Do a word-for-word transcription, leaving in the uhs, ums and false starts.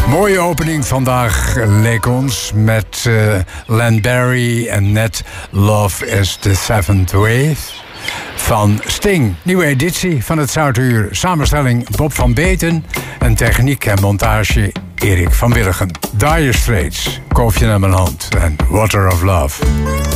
Mooie opening vandaag leek ons met uh, Len Barry en net Love is the Seventh Wave van Sting. Nieuwe editie van het Zoute Uur. Samenstelling Bob van Beten en techniek en montage Erik van Willigen. Dire Straits, Koofje naar mijn hand en Water of Love.